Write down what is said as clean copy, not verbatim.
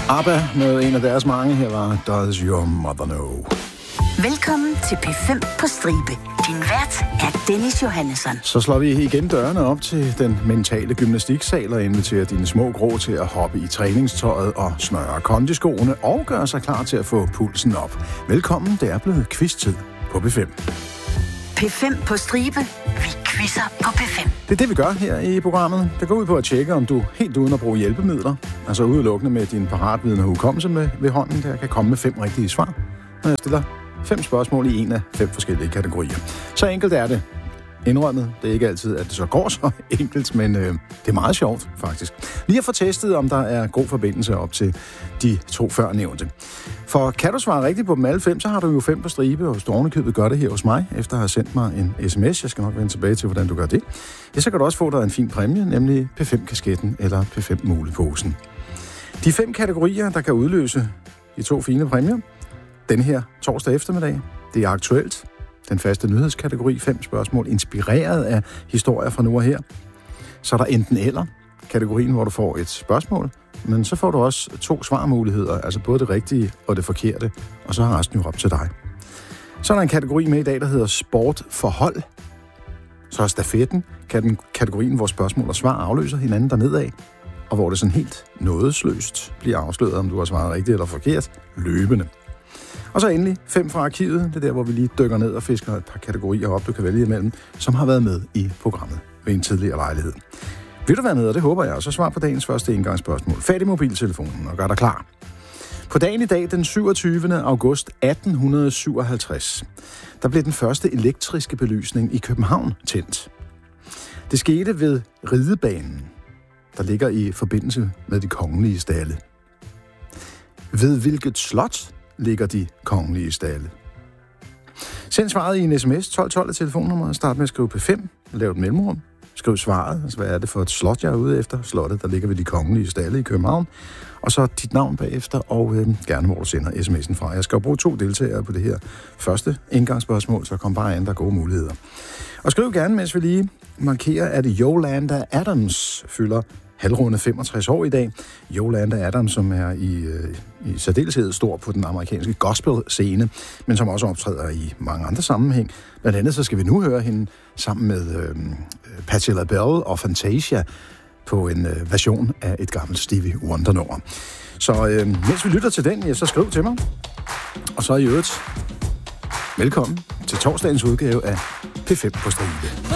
ABBA med en af deres mange. Her var Does Your Mother Know. Velkommen til P5 på stribe. Din vært er Dennis Johannesson. Så slår vi igen dørene op til den mentale gymnastiksal og inviterer dine små grå til at hoppe i træningstøjet og snøre kondiskoene og gøre sig klar til at få pulsen op. Velkommen, det er blevet quiz-tid på P5. P5 på stribe. Vi quizzer på P5. Det er det, vi gør her i programmet. Det går ud på at tjekke, om du helt uden at bruge hjælpemidler, altså udelukkende med din paratviden og hukommelse med ved hånden, der kan komme med 5 rigtige svar, når jeg stiller 5 spørgsmål i en af 5 forskellige kategorier. Så enkelt er det. Indrømmet, det er ikke altid, at det så går så enkelt, men det er meget sjovt, faktisk. Lige at få testet, om der er god forbindelse op til de 2 førnævnte. For kan du svare rigtigt på dem alle 5, så har du jo 5 på stribe, og Stornekøbet gør det her hos mig, efter at have sendt mig en sms. Jeg skal nok vende tilbage til, hvordan du gør det. Ja, så kan du også få dig en fin præmie, nemlig P5-kasketten eller P5-muleposen. De 5 kategorier, der kan udløse de 2 fine præmier, den her torsdag eftermiddag, det er aktuelt. Den faste nyhedskategori, 5 spørgsmål, inspireret af historier fra nu og her. Så er der enten eller kategorien, hvor du får et spørgsmål, men så får du også 2 svarmuligheder, altså både det rigtige og det forkerte, og så har resten jo op til dig. Så er der en kategori med i dag, der hedder sport for hold. Så er stafetten, kategorien, hvor spørgsmål og svar afløser hinanden dernedad, og hvor det sådan helt nådesløst bliver afsløret, om du har svaret rigtigt eller forkert, løbende. Og så endelig 5 fra arkivet. Det er der, hvor vi lige dykker ned og fisker et par kategorier op, du kan vælge imellem, som har været med i programmet ved en tidligere lejlighed. Vil du være med, og det håber jeg, og så svar på dagens første engangsspørgsmål. Fat i mobiltelefonen og gør dig klar. På dagen i dag, den 27. august 1857, der blev den første elektriske belysning i København tændt. Det skete ved Ridebanen, der ligger i forbindelse med de kongelige stalde. Ved hvilket slot ligger de kongelige stalde? Send svaret i en sms 1212 af telefonnummeret. Start med at skrive P5. Lav et mellemrum. Skriv svaret. Altså, hvad er det for et slot, jeg er ude efter? Slottet, der ligger ved de kongelige stalde i København. Og så dit navn bagefter, og gerne hvor du sender sms'en fra. Jeg skal jo bruge 2 deltagere på det her første indgangsspørgsmål, så kom bare andre gode muligheder. Og skriv gerne, mens vi lige markerer, at Yolanda Adams fylder halvrunde 65 år i dag. Yolanda Adams, som er i særdeleshed stor på den amerikanske gospel-scene, men som også optræder i mange andre sammenhæng. Blandt andet så skal vi nu høre hende sammen med Patti LaBelle og Fantasia på en version af et gammelt Stevie Wonder-nummer. Så mens vi lytter til den, ja, så skriv til mig. Og så i øvrigt, velkommen til torsdagens udgave af P5 på stribe.